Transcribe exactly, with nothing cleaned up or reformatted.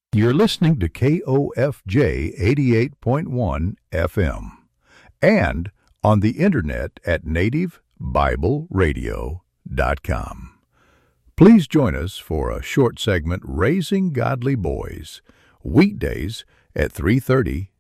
You're listening to K O F J eighty-eight point one F M and on the internet at native bible radio dot com. Please join us for a short segment, Raising Godly Boys, weekdays at three thirty